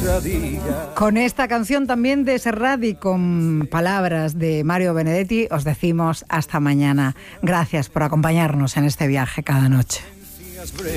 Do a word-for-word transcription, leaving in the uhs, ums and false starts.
Con esta canción también de Serrat y con palabras de Mario Benedetti os decimos hasta mañana. Gracias por acompañarnos en este viaje cada noche.